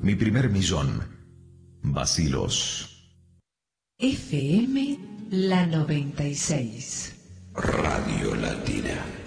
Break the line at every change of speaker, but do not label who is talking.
Mi primer millón. Bacilos.
FM La 96.
Radio Latina.